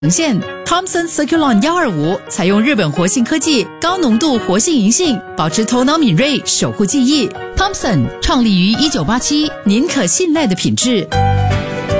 呈现 Thomson Circulon 125采用日本活性科技高浓度活性银杏，保持头脑敏锐，守护记忆。Thomson 创立于1987，您可信赖的品质。